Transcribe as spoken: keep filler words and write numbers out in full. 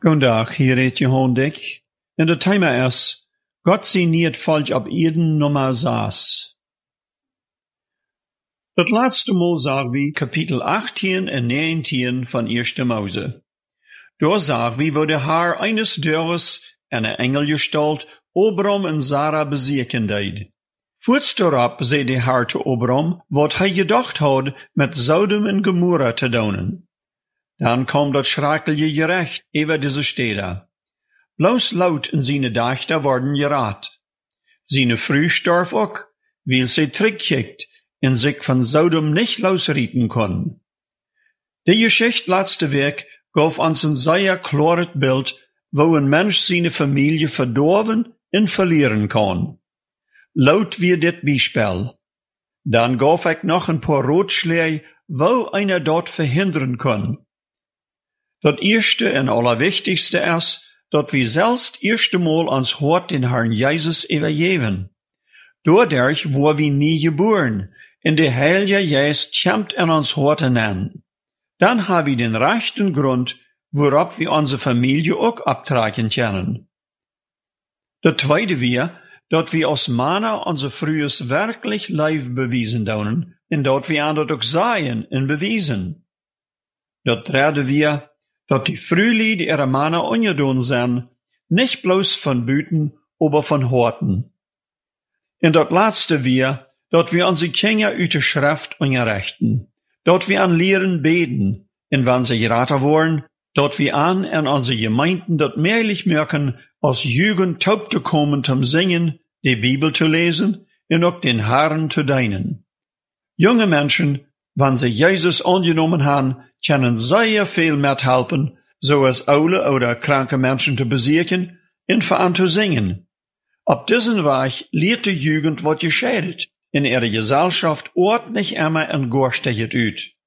Goedendag, hier is Johan Dick. En het thema is, God zie niet het volk op Eden nummer zes. Het laatste Mal zagen we kapitel achttien en negentien van Eerste Mose. Daar zagen we, wo der Herr eines Dörres eine Engelgestalt Abram en Sarah bezieken deed. Voorts daarop zei de Herr te Abram, wat hij gedacht had met Sodom en Gomorra te doen. Dan kwam dat schreckliche gerecht over deze steden. Bloos laut in zijn dachten worden geraad. Zijn vrouw starf ook, weil sie terugkijkt en zich van Sodom nicht losrieten kon. De Geschichte laatste week gaf ons een zeer klares beeld, wo een mens zijn familie verdorven en verlieren kan. Laut wie dit Beispiel. Dan gaf ik nog een paar Ratschläge, wo einer dort verhindern kann. Dat eerste en allerwichtigste is, dat we zelfs eerste Mal ons Hort den Herrn Jesus übergeben. Doordat waar we nie geboren, en de Heilige Geist kämmt in ons Horten an. Dan haben wir den rechten Grund, waarop we onze Familie ook abtragen können. Dat tweede weer, dat we als Männer onze frühes wirklich live bewiesen doen, en dat we aan dat ook sagen en bewiesen. Dat derde weer, dat die Frühli, die ihre Männer ungedun zijn, nicht bloß von Büten, aber von Horten. En dat laatste weer, dat we onze Kinder uit de Schrift unterrichten, dat we aan leren beten, en wann sie geraten worden, dat we aan en onze Gemeinden dat mehrlich merken, als Jugend taub te komen zum Singen, die Bibel zu lesen, en ook den Herrn zu dienen. Junge Menschen, wann sie Jesus angenommen haben, können sehr viel mithelfen, so als oude oder kranke Menschen zu besuchen und für an zu singen. Auf diesen Weg lehrt die Jugend, was geschieht, in ihrer Gesellschaft ordentlich immer und gorstiget ut.